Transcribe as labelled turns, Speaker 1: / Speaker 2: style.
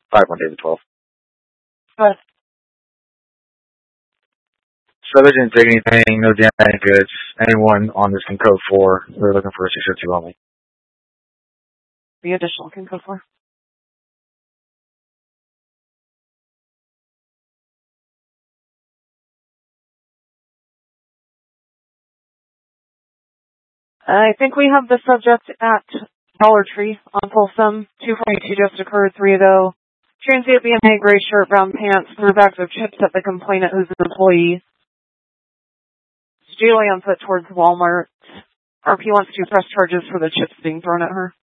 Speaker 1: 5-1-David-12.
Speaker 2: But
Speaker 1: So they didn't take anything, no damage goods. Anyone on this can code 4. They're looking for a 602 only.
Speaker 2: the additional can code 4. I think we have the subject at Dollar Tree on Folsom. 242 just occurred, 3-0. Transient BMA, gray shirt, brown pants, 3 bags of chips at the complainant who's an employee. Julie on foot towards Walmart. RP wants to press charges for the chips being thrown at her.